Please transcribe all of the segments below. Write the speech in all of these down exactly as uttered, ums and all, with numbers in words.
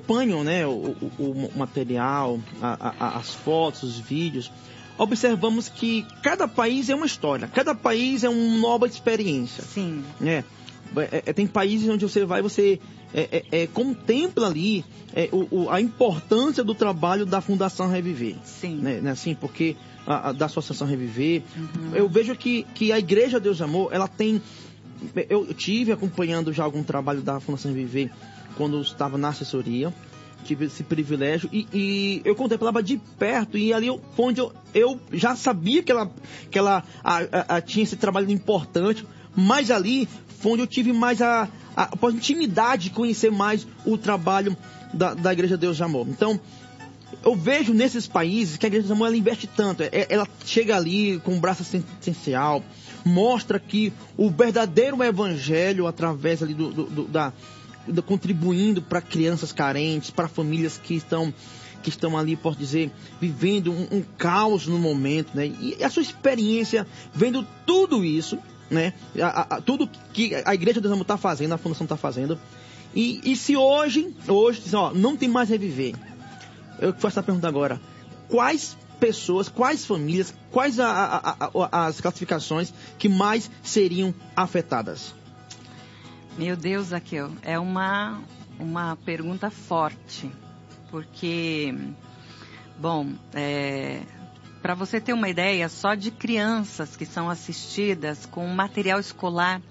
acompanham, né, o, o, o material, a, a, as fotos, os vídeos, observamos que cada país é uma história, cada país é uma nova experiência. Sim. Né? É, é, tem países onde você vai, você é, é, é, contempla ali é, o, o, a importância do trabalho da Fundação Reviver. Sim. Né? Né? Assim, porque a, a, da Associação Reviver, uhum. eu vejo que, que a Igreja Deus de Amor, ela tem... Eu, eu tive acompanhando já algum trabalho da Fundação Reviver quando eu estava na assessoria, tive esse privilégio e, e eu contemplava de perto, e ali eu, onde eu, eu já sabia que ela, que ela a, a, a, tinha esse trabalho importante, mas ali foi onde eu tive mais a, a, a intimidade de conhecer mais o trabalho da, da Igreja Deus de Amor. Então, eu vejo nesses países que a Igreja Deus de Amor ela investe tanto, ela chega ali com um braço essencial, mostra que o verdadeiro evangelho, através ali do, do, do da contribuindo para crianças carentes, para famílias que estão, que estão ali, posso dizer, vivendo um, um caos no momento, né? E a sua experiência vendo tudo isso, né? A, a, tudo que a Igreja de Deus está fazendo, a Fundação está fazendo. E, e se hoje, hoje, ó, não tem mais Reviver, eu faço essa pergunta agora: quais pessoas, quais famílias, quais a, a, a, as classificações que mais seriam afetadas? Meu Deus, Zaqueu, é uma, uma pergunta forte, porque, bom, é, para você ter uma ideia, só de crianças que são assistidas com material escolar,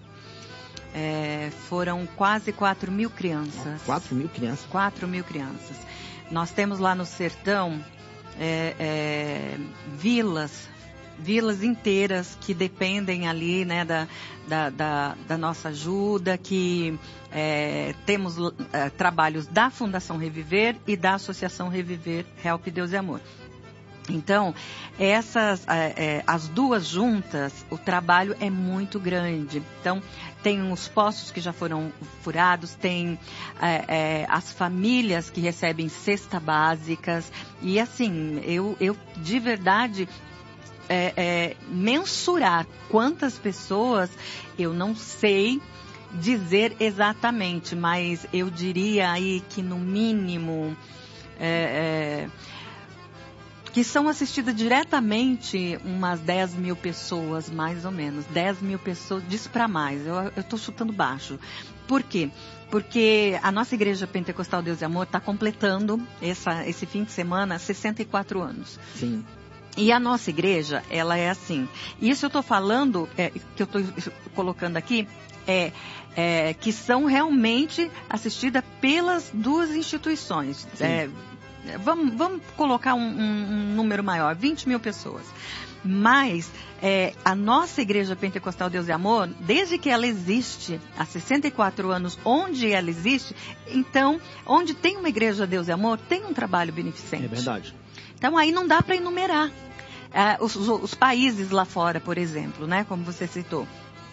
é, foram quase quatro mil crianças. quatro mil crianças? quatro mil crianças. Nós temos lá no sertão é, é, vilas, vilas inteiras que dependem ali, né, da, da, da, da nossa ajuda, que é, temos é, trabalhos da Fundação Reviver e da Associação Reviver Help Deus e Amor. Então, essas, é, é, as duas juntas, o trabalho é muito grande. Então, tem os postos que já foram furados, tem é, é, as famílias que recebem cesta básicas. E assim, eu, eu de verdade... É, é, mensurar quantas pessoas, eu não sei dizer exatamente, mas eu diria aí que no mínimo é, é, que são assistidas diretamente umas dez mil pessoas, mais ou menos, dez mil pessoas, diz para mais, eu estou chutando baixo. Por quê? Porque a nossa Igreja Pentecostal Deus e Amor está completando essa, esse fim de semana sessenta e quatro anos. Sim. E a nossa igreja, ela é assim. Isso eu estou falando, é, que eu estou colocando aqui, é, é que são realmente assistidas pelas duas instituições. É, vamos, vamos colocar um, um, um número maior, vinte mil pessoas. Mas é, a nossa Igreja Pentecostal Deus e Amor, desde que ela existe há sessenta e quatro anos, onde ela existe, então, onde tem uma Igreja Deus e Amor, tem um trabalho beneficente. É verdade. Então, aí não dá para enumerar. Uh, os, os países lá fora, por exemplo, né, como você citou,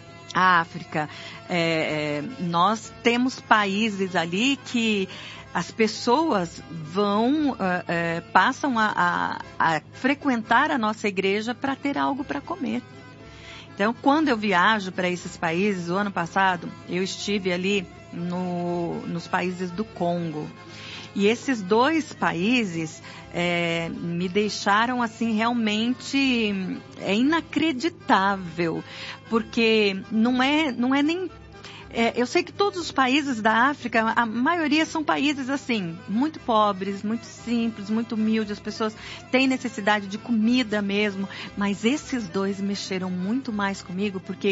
a África, é, é, nós temos países ali que as pessoas vão, uh, uh, passam a, a, a frequentar a nossa igreja para ter algo para comer. Então, quando eu viajo para esses países, o ano passado, eu estive ali no, nos países do Congo. E esses dois países é, me deixaram assim realmente é inacreditável, porque não é, não é nem... É, eu sei que todos os países da África, a maioria são países assim, muito pobres, muito simples, muito humildes, as pessoas têm necessidade de comida mesmo, mas esses dois mexeram muito mais comigo, porque...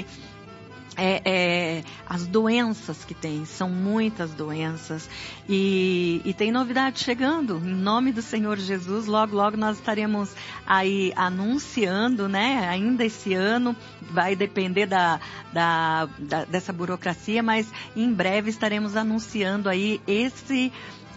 É, é, as doenças que tem, são muitas doenças e, e tem novidade chegando, em nome do Senhor Jesus, logo, logo nós estaremos aí anunciando, né, ainda esse ano, vai depender da, da, da, dessa burocracia, mas em breve estaremos anunciando aí esse...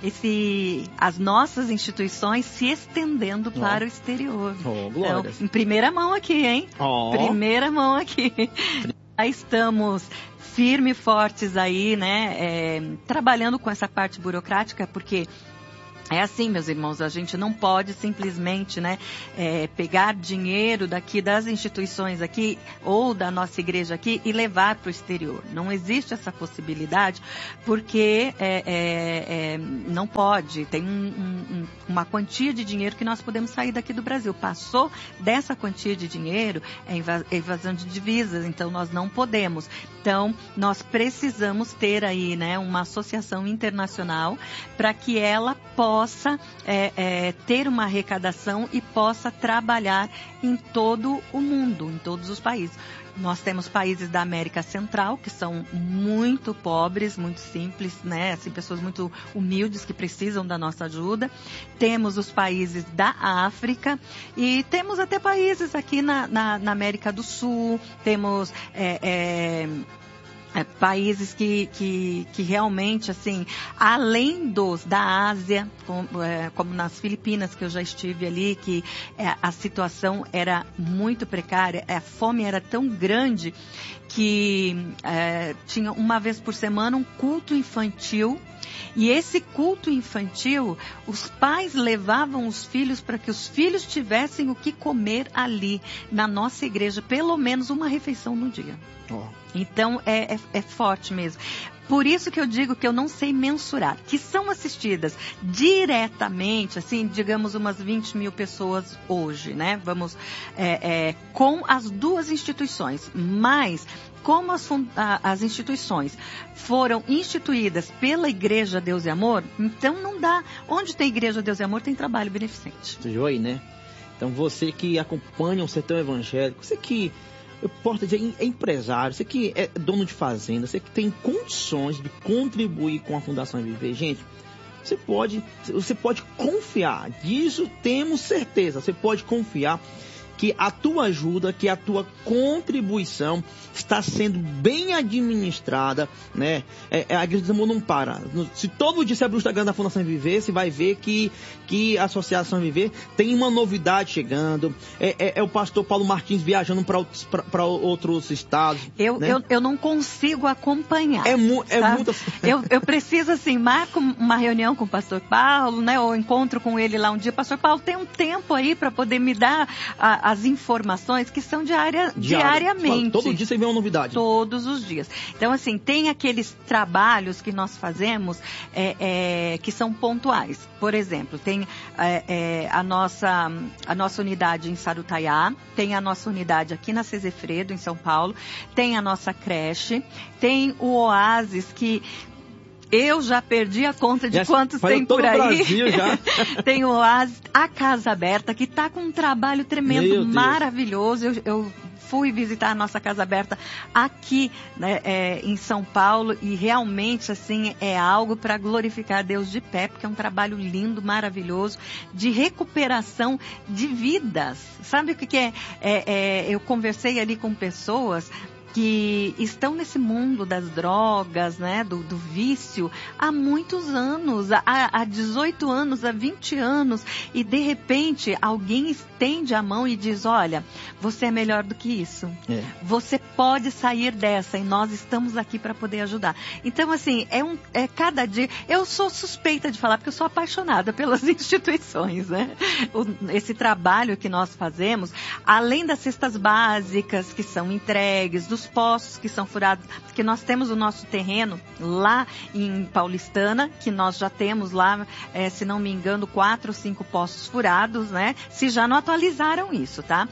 Esse, as nossas instituições se estendendo oh. para o exterior. Oh, glória. Então, em primeira mão aqui, hein? Oh. Primeira mão aqui. Já estamos firmes e fortes aí, né? É, trabalhando com essa parte burocrática, porque É assim, meus irmãos, a gente não pode simplesmente, né, é, pegar dinheiro daqui das instituições aqui ou da nossa igreja aqui e levar para o exterior. Não existe essa possibilidade, porque é, é, é, não pode. Tem um, um, uma quantia de dinheiro que nós podemos sair daqui do Brasil. Passou dessa quantia de dinheiro, é evasão de divisas, então nós não podemos. Então, nós precisamos ter aí, né, uma associação internacional para que ela possa possa é, é, ter uma arrecadação e possa trabalhar em todo o mundo, em todos os países. Nós temos países da América Central que são muito pobres, muito simples, né? Assim, pessoas muito humildes que precisam da nossa ajuda. Temos os países da África e temos até países aqui na, na, na América do Sul. Temos é, é, É, países que, que, que realmente, assim, além dos da Ásia, como, é, como nas Filipinas, que eu já estive ali, que é, a situação era muito precária, a fome era tão grande que é, tinha uma vez por semana um culto infantil. E esse culto infantil, os pais levavam os filhos para que os filhos tivessem o que comer ali, na nossa igreja, pelo menos uma refeição no dia. Oh. Então, é, é, é forte mesmo. Por isso que eu digo que eu não sei mensurar, que são assistidas diretamente, assim, digamos umas vinte mil pessoas hoje, né? Vamos, é, é, com as duas instituições, mas como as, as instituições foram instituídas pela Igreja Deus e Amor, então não dá. Onde tem Igreja Deus e Amor tem trabalho beneficente. Você viu aí, né? Então você que acompanha o setor evangélico, você que, eu posso dizer, é empresário, você que é dono de fazenda, você que tem condições de contribuir com a Fundação Viver, gente, você pode, você pode confiar, disso temos certeza, você pode confiar que a tua ajuda, que a tua contribuição está sendo bem administrada, né? É, é, a Igreja do Amor não para. Se todo dia você abrir o Instagram da Fundação Viver, você vai ver que, que a Associação Viver tem uma novidade chegando. É, é, é o pastor Paulo Martins viajando para outros, outros estados. Eu, né? eu, eu não consigo acompanhar. É, mu é muito assim. Eu, eu preciso, assim, marco uma reunião com o pastor Paulo, né? Ou encontro com ele lá um dia. Pastor Paulo, tem um tempo aí para poder me dar a, as informações que são diária, Diário. diariamente. Todo dia você vê uma novidade. Todos os dias. Então, assim, tem aqueles trabalhos que nós fazemos é, é, que são pontuais. Por exemplo, tem é, é, a, nossa, a nossa unidade em Sarutaiá, tem a nossa unidade aqui na Cesefredo, em São Paulo, tem a nossa creche, tem o Oásis, que eu já perdi a conta de já quantos tem por aí. Brasil, já. Tem o Oásis, a Casa Aberta, que está com um trabalho tremendo, maravilhoso. Eu, eu fui visitar a nossa Casa Aberta aqui, né, é, em São Paulo, e realmente, assim, é algo para glorificar a Deus de pé, porque é um trabalho lindo, maravilhoso, de recuperação de vidas. Sabe o que, que é? É, é? Eu conversei ali com pessoas que estão nesse mundo das drogas, né, do, do vício, há muitos anos, há, há dezoito anos, há vinte anos, e de repente alguém estende a mão e diz, olha, você é melhor do que isso, é. Você pode sair dessa e nós estamos aqui para poder ajudar. Então, assim, é, um, é cada dia, eu sou suspeita de falar, porque eu sou apaixonada pelas instituições, né, o, esse trabalho que nós fazemos, além das cestas básicas que são entregues, dos postos que são furados, porque nós temos o nosso terreno lá em Paulistana, que nós já temos lá, é, se não me engano, quatro ou cinco postos furados, né? Se já não atualizaram isso, tá?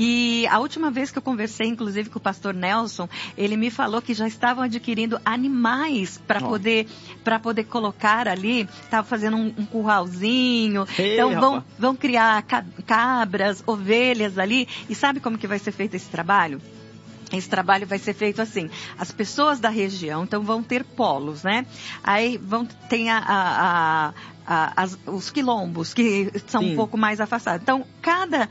E a última vez que eu conversei, inclusive, com o pastor Nelson, ele me falou que já estavam adquirindo animais para oh. poder, para poder colocar ali, estavam fazendo um, um curralzinho, Ei, então vão, vão criar cabras, ovelhas ali, e sabe como que vai ser feito esse trabalho? Esse trabalho vai ser feito assim, as pessoas da região, então vão ter polos, né? Aí vão, tem a, a, a, a, as, os quilombos, que são Sim. um pouco mais afastados. Então, cada,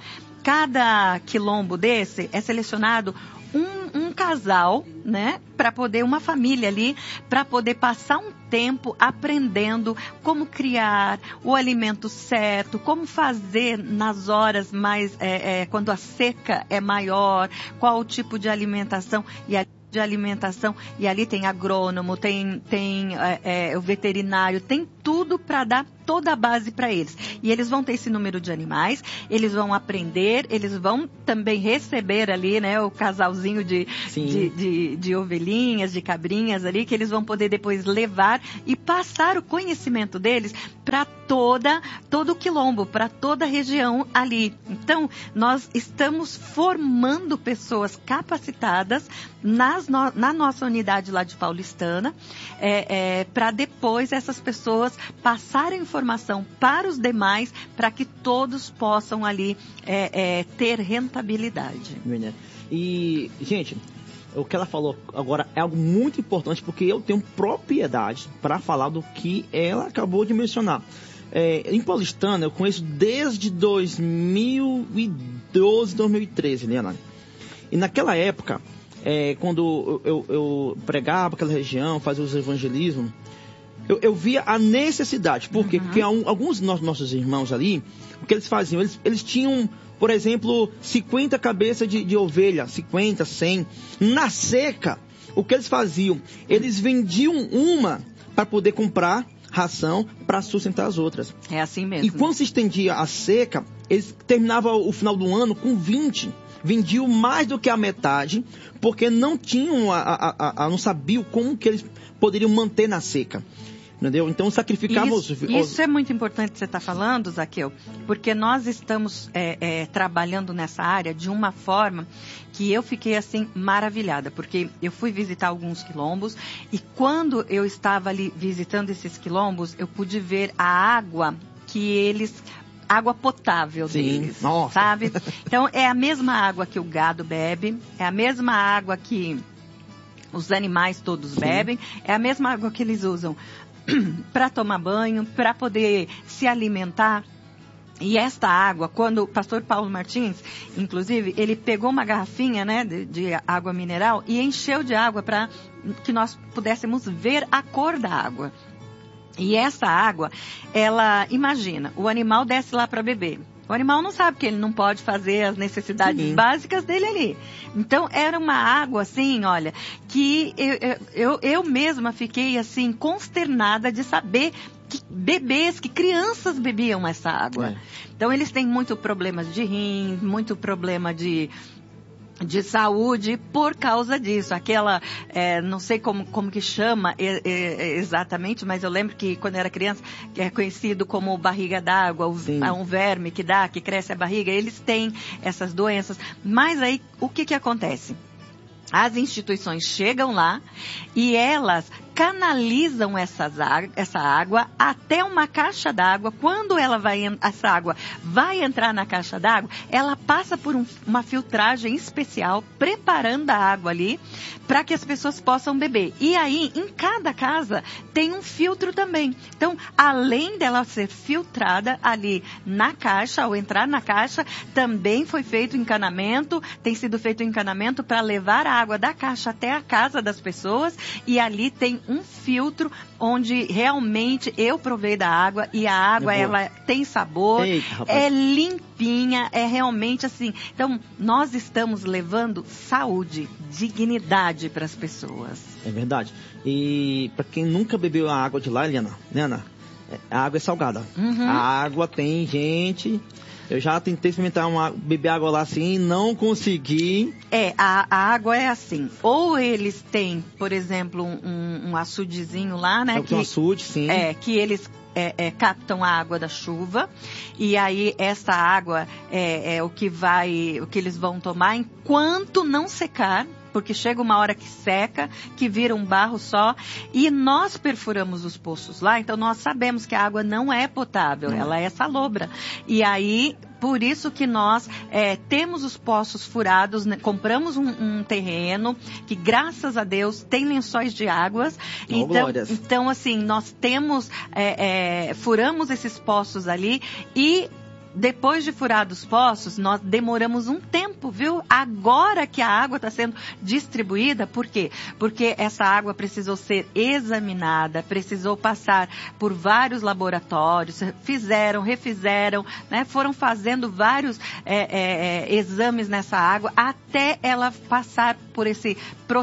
cada quilombo desse é selecionado um, um casal, né? Para poder, uma família ali, para poder passar um tempo aprendendo como criar o alimento certo, como fazer nas horas mais, é, é, quando a seca é maior, qual o tipo de alimentação e a de alimentação, e ali tem agrônomo, tem, tem é, é, o veterinário, tem tudo para dar toda a base para eles. E eles vão ter esse número de animais, eles vão aprender, eles vão também receber ali, né, o casalzinho de, de, de, de ovelhinhas, de cabrinhas ali, que eles vão poder depois levar e passar o conhecimento deles para toda, todo o quilombo, para toda a região ali. Então, nós estamos formando pessoas capacitadas nas no, na nossa unidade lá de Paulistana, é, é, para depois essas pessoas passarem informação para os demais, para que todos possam ali é, é, ter rentabilidade. E, gente, o que ela falou agora é algo muito importante, porque eu tenho propriedade para falar do que ela acabou de mencionar. É, em Paulistana, eu conheço desde dois mil e doze, dois mil e treze, né, Ana? E naquela época, é, quando eu, eu, eu pregava aquela região, fazia os evangelismos, eu, eu via a necessidade. Por quê? Uhum. Porque alguns dos nossos irmãos ali, o que eles faziam? Eles, eles tinham, por exemplo, cinquenta cabeças de, de ovelha, cinquenta, cem. Na seca, o que eles faziam? Eles vendiam uma para poder comprar ração para sustentar as outras. É assim mesmo. E quando se estendia a seca, eles terminavam o final do ano com vinte. Vendiam mais do que a metade, porque não tinham, a, a, a, a, não sabiam como que eles poderiam manter na seca. Entendeu? Então sacrificavam isso, os... Isso é muito importante que você está falando, Zaqueu, porque nós estamos é, é, trabalhando nessa área de uma forma que eu fiquei assim maravilhada, porque eu fui visitar alguns quilombos e quando eu estava ali visitando esses quilombos, eu pude ver a água que eles... água potável Sim, deles, nossa. sabe? Então, é a mesma água que o gado bebe, é a mesma água que os animais todos Sim. bebem, é a mesma água que eles usam para tomar banho, para poder se alimentar. E esta água, quando o pastor Paulo Martins, inclusive, ele pegou uma garrafinha, né, de, de água mineral e encheu de água para que nós pudéssemos ver a cor da água. E essa água, ela, imagina, o animal desce lá para beber. O animal não sabe que ele não pode fazer as necessidades Sim. básicas dele ali. Então, era uma água, assim, olha, que eu, eu, eu mesma fiquei, assim, consternada de saber que bebês, que crianças bebiam essa água. É. Então, eles têm muito problema de rim, muito problema de... de saúde por causa disso. Aquela, é, não sei como, como que chama é, é, exatamente, mas eu lembro que quando eu era criança, que é conhecido como barriga d'água, um verme que dá, que cresce a barriga, eles têm essas doenças. Mas aí, o que que acontece? As instituições chegam lá e elas canalizam essas, essa água até uma caixa d'água. Quando ela vai, essa água vai entrar na caixa d'água, ela passa por um, uma filtragem especial, preparando a água ali, para que as pessoas possam beber. E aí, em cada casa, tem um filtro também. Então, além dela ser filtrada ali na caixa, ao entrar na caixa, também foi feito encanamento, tem sido feito encanamento para levar a água da caixa até a casa das pessoas, e ali tem um filtro onde realmente eu provei da água e a água é ela tem sabor, Eita, é limpinha, é realmente assim. Então, nós estamos levando saúde, dignidade para as pessoas. É verdade. E para quem nunca bebeu a água de lá, Eliana, né, Ana? A água é salgada. Uhum. A água tem, gente... Eu já tentei experimentar uma, beber água lá assim, não consegui. É, a, a água é assim. Ou eles têm, por exemplo, um, um açudezinho lá, né? É, que, um açude, sim. É, que eles é, é, captam a água da chuva. E aí, essa água é, é o que vai, o que eles vão tomar enquanto não secar. Porque chega uma hora que seca, que vira um barro só, e nós perfuramos os poços lá, então nós sabemos que a água não é potável, ela é salobra. E aí, por isso que nós é, temos os poços furados, né? Compramos um, um terreno que, graças a Deus, tem lençóis de águas. Oh, então, glórias. então, assim, nós temos, é, é, furamos esses poços ali e... Depois de furados os poços, nós demoramos um tempo, viu? Agora que a água está sendo distribuída, por quê? Porque essa água precisou ser examinada, precisou passar por vários laboratórios, fizeram, refizeram, né? Foram fazendo vários é, é, é, exames nessa água até ela passar por esse processo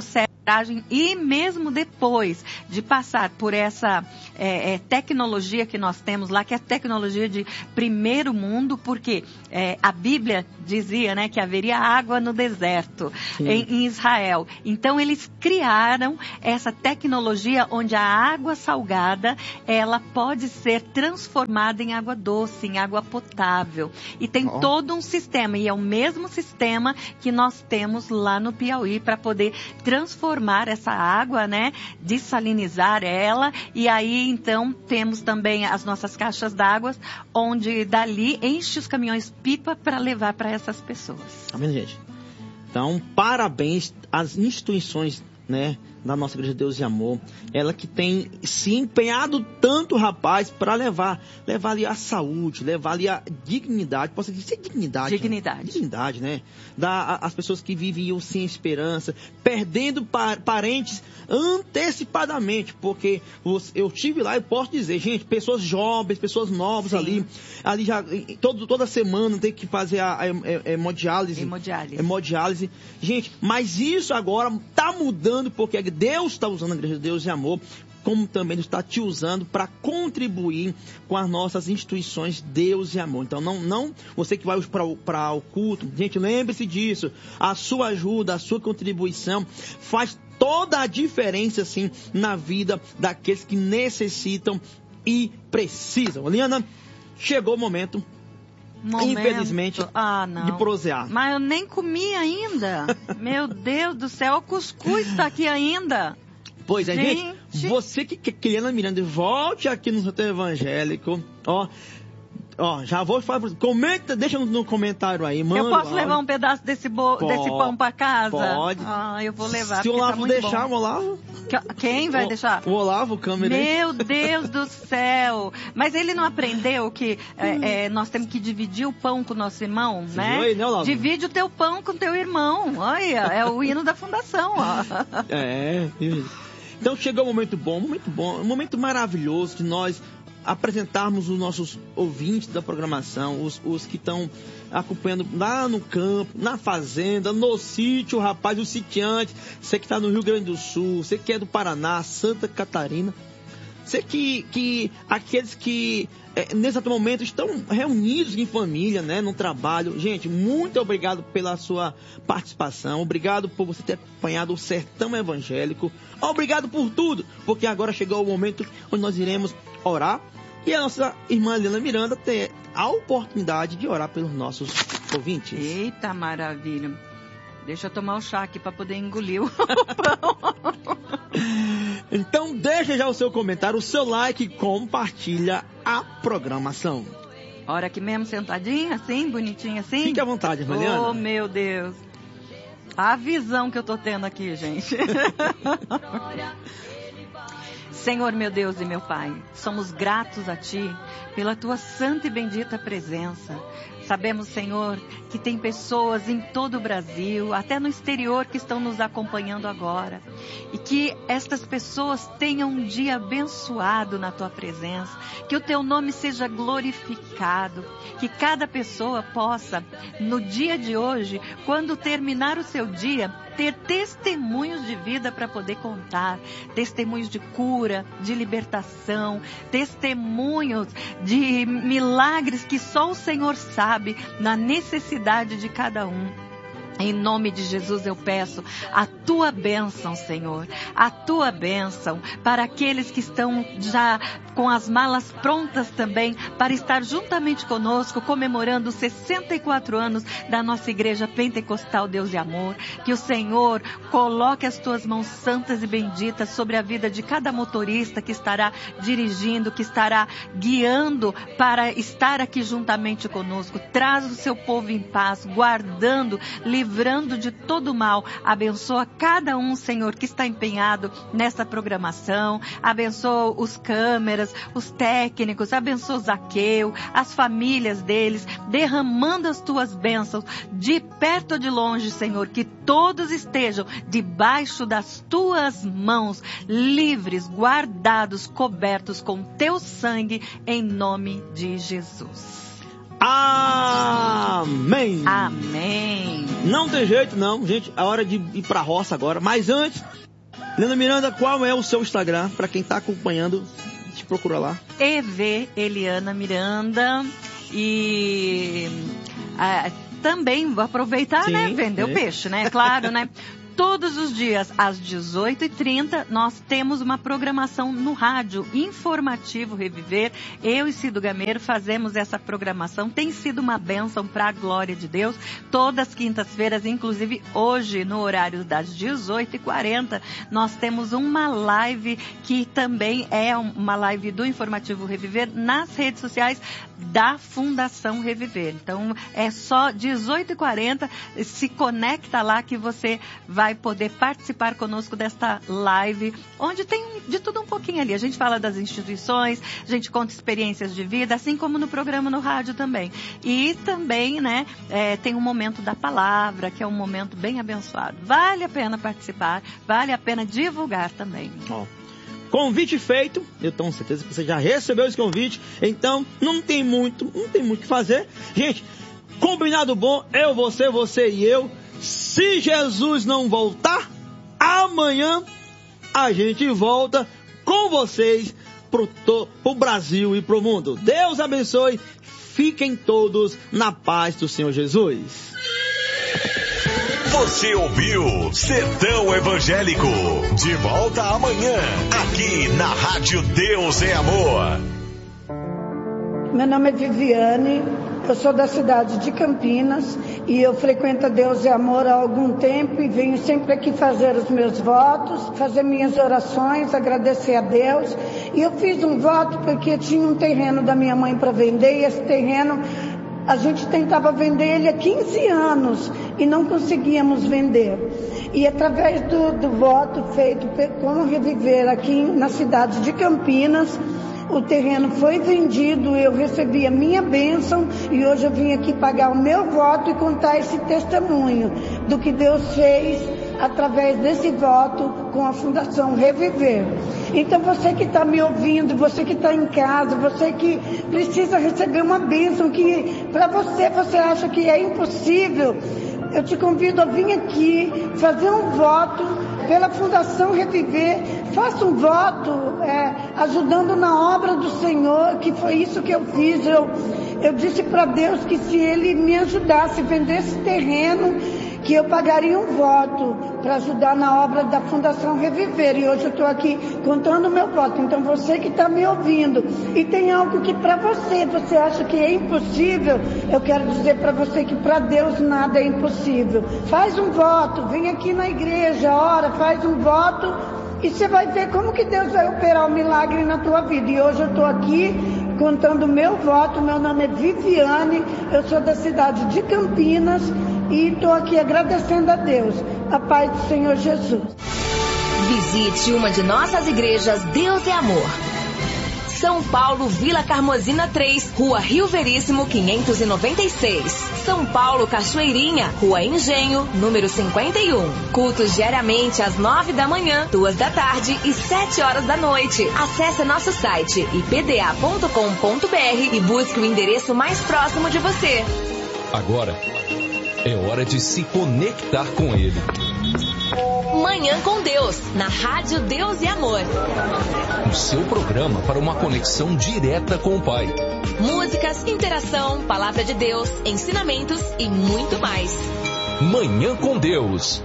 reportagem e mesmo depois de passar por essa é, é, tecnologia que nós temos lá, que é a tecnologia de primeiro mundo, porque é, a Bíblia dizia, né, que haveria água no deserto em, em Israel. Então eles criaram essa tecnologia onde a água salgada ela pode ser transformada em água doce, em água potável. E tem oh. todo um sistema, e é o mesmo sistema que nós temos lá no Piauí para poder transformar essa água, né, dessalinizar ela, e aí então temos também as nossas caixas d'água, onde dali enche os caminhões pipa para levar para essas pessoas. Amém, gente? Então, parabéns às instituições, né, da nossa Igreja de Deus e Amor, ela que tem se empenhado tanto, rapaz, para levar, levar ali a saúde, levar ali a dignidade, posso dizer dignidade. Dignidade. Né? Dignidade, né? Da, as pessoas que viviam sem esperança, perdendo par, parentes antecipadamente, porque eu estive lá e posso dizer, gente, pessoas jovens, pessoas novas Sim. ali, ali já, todo, toda semana tem que fazer a, a, a, a hemodiálise. Hemodiálise. Hemodiálise. Gente, mas isso agora está mudando, porque Deus está usando a Igreja de Deus e Amor, como também está te usando para contribuir com as nossas instituições Deus e Amor. Então, não, não você que vai para o culto, gente, lembre-se disso. A sua ajuda, a sua contribuição faz toda a diferença, assim, na vida daqueles que necessitam e precisam. Liana, chegou o momento, momento. infelizmente, ah, não. de prosear. Mas eu nem comi ainda. Meu Deus do céu, o cuscuz está aqui ainda. Pois é, gente, gente você que, que Liana Miranda, volte aqui no Santo Evangélico, ó, ó, já vou falar, comenta, deixa no comentário aí, manda. Eu posso levar um pedaço desse, bo, desse pão para casa? Pode. Ah, eu vou levar. Se o Olavo tá deixar, bom. o Olavo... Quem vai o, deixar? O Olavo, o câmera. Meu Deus do céu! Mas ele não aprendeu que é, é, nós temos que dividir o pão com o nosso irmão, Você né? Aí, né, Olavo? Divide o teu pão com o teu irmão. Olha, é o hino da fundação, ó. É, então chegou um momento bom, um momento bom, um momento maravilhoso de nós apresentarmos os nossos ouvintes da programação, os, os que estão acompanhando lá no campo, na fazenda, no sítio, rapaz, os sitiantes, você que está no Rio Grande do Sul, você que é do Paraná, Santa Catarina, você que, que aqueles que é, nesse atual momento estão reunidos em família, né, no trabalho. Gente, muito obrigado pela sua participação, obrigado por você ter acompanhado o Sertão Evangélico, obrigado por tudo, porque agora chegou o momento onde nós iremos orar e a nossa irmã Liana Miranda ter a oportunidade de orar pelos nossos ouvintes. Eita, maravilha. Deixa eu tomar o chá aqui para poder engolir o pão. Então deixa já o seu comentário, o seu like e compartilha a programação. Ora aqui mesmo sentadinha, assim, bonitinha assim? Fique à vontade, Mariana. Oh, meu Deus. A visão que eu tô tendo aqui, gente. Senhor, meu Deus e meu Pai, somos gratos a Ti pela Tua santa e bendita presença. Sabemos, Senhor, que tem pessoas em todo o Brasil, até no exterior, que estão nos acompanhando agora. E que estas pessoas tenham um dia abençoado na Tua presença. Que o Teu nome seja glorificado. Que cada pessoa possa, no dia de hoje, quando terminar o seu dia, ter testemunhos de vida para poder contar. Testemunhos de cura, de libertação. Testemunhos de milagres que só o Senhor sabe. Na necessidade de cada um. Em nome de Jesus eu peço a Tua bênção, Senhor, a Tua bênção para aqueles que estão já com as malas prontas também para estar juntamente conosco comemorando os sessenta e quatro anos da nossa Igreja Pentecostal Deus e Amor. Que o Senhor coloque as Tuas mãos santas e benditas sobre a vida de cada motorista que estará dirigindo, que estará guiando para estar aqui juntamente conosco. Traz o Seu povo em paz, guardando, livrando, livrando de todo mal. Abençoa cada um, Senhor, que está empenhado nessa programação. Abençoa os câmeras, os técnicos. Abençoa o Zaqueu, as famílias deles, derramando as Tuas bênçãos de perto ou de longe, Senhor. Que todos estejam debaixo das Tuas mãos, livres, guardados, cobertos com Teu sangue, em nome de Jesus. Amém. Amém. Não tem jeito não, gente, é hora de ir pra roça agora, mas antes, Eliana Miranda, qual é o seu Instagram? Para quem está acompanhando, te procura lá. E V Eliana Miranda. E ah, também vou aproveitar, sim, né? Vender o peixe, né? Claro, né? Todos os dias, às dezoito e trinta, nós temos uma programação no rádio, Informativo Reviver. Eu e Cido Gameiro fazemos essa programação. Tem sido uma bênção para a glória de Deus. Todas as quintas-feiras, inclusive hoje, no horário das dezoito e quarenta, nós temos uma live que também é uma live do Informativo Reviver nas redes sociais da Fundação Reviver. Então, é só dezoito e quarenta, se conecta lá que você vai poder participar conosco desta live, onde tem de tudo um pouquinho ali. A gente fala das instituições, a gente conta experiências de vida, assim como no programa no rádio também. E também, né, é, tem um momento da palavra, que é um momento bem abençoado. Vale a pena participar, vale a pena divulgar também. Ó. Convite feito, eu tenho certeza que você já recebeu esse convite, então não tem muito, não tem muito o que fazer. Gente, combinado bom, eu, você, você e eu. Se Jesus não voltar, amanhã a gente volta com vocês pro, to, pro Brasil e pro mundo. Deus abençoe, fiquem todos na paz do Senhor Jesus. Você ouviu Sertão Evangélico. De volta amanhã, aqui na Rádio Deus é Amor. Meu nome é Viviane, eu sou da cidade de Campinas e eu frequento a Deus é Amor há algum tempo e venho sempre aqui fazer os meus votos, fazer minhas orações, agradecer a Deus. E eu fiz um voto porque tinha um terreno da minha mãe para vender e esse terreno a gente tentava vender ele há quinze anos e não conseguíamos vender. E através do, do voto feito com o Reviver aqui na cidade de Campinas, o terreno foi vendido, eu recebi a minha bênção e hoje eu vim aqui pagar o meu voto e contar esse testemunho do que Deus fez através desse voto com a Fundação Reviver. Então você que está me ouvindo, você que está em casa, você que precisa receber uma bênção que para você, você acha que é impossível, eu te convido a vir aqui fazer um voto pela Fundação Reviver. Faça um voto é, ajudando na obra do Senhor, que foi isso que eu fiz. Eu, eu disse para Deus que se Ele me ajudasse a vender esse terreno, que eu pagaria um voto para ajudar na obra da Fundação Reviver. E hoje eu estou aqui contando o meu voto. Então você que está me ouvindo e tem algo que para você, você acha que é impossível, eu quero dizer para você que para Deus nada é impossível. Faz um voto, vem aqui na igreja, ora, faz um voto e você vai ver como que Deus vai operar o milagre na tua vida. E hoje eu estou aqui contando o meu voto. Meu nome é Viviane, eu sou da cidade de Campinas e estou aqui agradecendo a Deus. A paz do Senhor Jesus. Visite uma de nossas igrejas Deus é Amor. São Paulo, Vila Carmozina três, Rua Rio Veríssimo, quinhentos e noventa e seis. São Paulo, Cachoeirinha, Rua Engenho, número cinquenta e um. Cultos diariamente às nove da manhã, duas da tarde e sete horas da noite. Acesse nosso site i p d a ponto com ponto b r e busque o endereço mais próximo de você. Agora é hora de se conectar com Ele. Manhã com Deus, na Rádio Deus e Amor. O seu programa para uma conexão direta com o Pai. Músicas, interação, palavra de Deus, ensinamentos e muito mais. Manhã com Deus.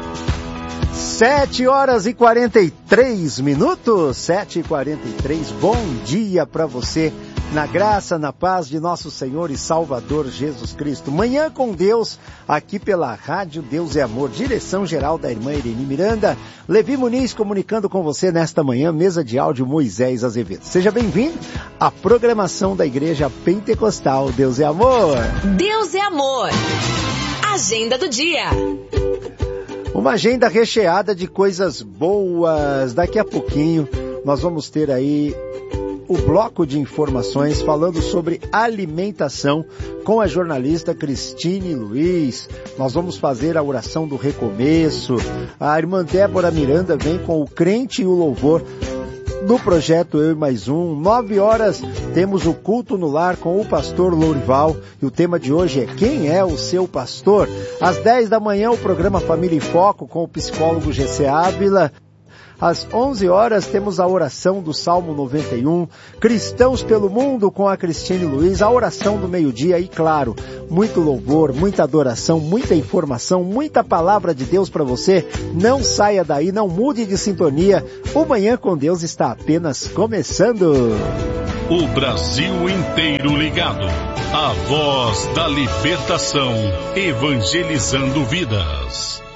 Sete horas e quarenta e três minutos. Sete e quarenta e três. Bom dia para você. Na graça, na paz de nosso Senhor e Salvador Jesus Cristo. Manhã com Deus, aqui pela Rádio Deus é Amor. Direção geral da irmã Irene Miranda. Levi Muniz comunicando com você nesta manhã. Mesa de áudio Moisés Azevedo. Seja bem-vindo à programação da Igreja Pentecostal Deus é Amor. Deus é Amor. Agenda do dia. Uma agenda recheada de coisas boas. Daqui a pouquinho nós vamos ter aí o bloco de informações falando sobre alimentação com a jornalista Cristine Luiz. Nós vamos fazer a oração do recomeço. A irmã Débora Miranda vem com o crente e o louvor do projeto Eu e Mais Um. Nove horas temos o culto no lar com o pastor Lourival e o tema de hoje é Quem é o seu pastor? Às dez da manhã o programa Família em Foco com o psicólogo G C Ávila. Às onze horas temos a oração do Salmo noventa e um, Cristãos pelo Mundo com a Cristine Luiz, a oração do meio-dia e, claro, muito louvor, muita adoração, muita informação, muita palavra de Deus para você. Não saia daí, não mude de sintonia. O Manhã com Deus está apenas começando. O Brasil inteiro ligado. A voz da libertação, evangelizando vidas.